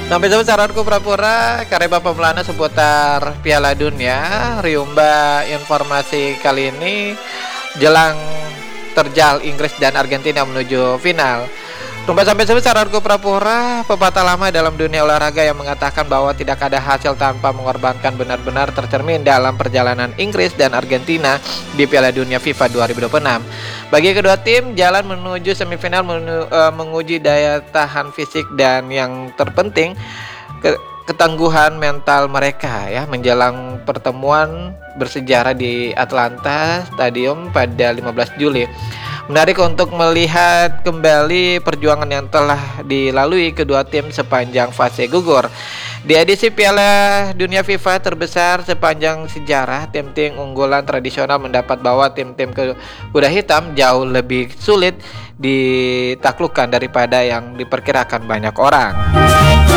Sampai jumpa saranku Prapura, Kareba Pemelana seputar Piala Dunia. Riumba informasi kali ini jelang terjal Inggris dan Argentina menuju final. Rumba sampai saranku Prapura, pepatah lama dalam dunia olahraga yang mengatakan bahwa tidak ada hasil tanpa mengorbankan benar-benar tercermin dalam perjalanan Inggris dan Argentina di Piala Dunia FIFA 2026. Bagi kedua tim, jalan menuju semifinal menguji daya tahan fisik dan yang terpenting ketangguhan mental mereka ya menjelang pertemuan bersejarah di Atlanta Stadium pada 15 Juli. Menarik untuk melihat kembali perjuangan yang telah dilalui kedua tim sepanjang fase gugur. Di edisi Piala Dunia FIFA terbesar sepanjang sejarah, tim-tim unggulan tradisional mendapat bahwa tim-tim kuda hitam jauh lebih sulit ditaklukkan daripada yang diperkirakan banyak orang.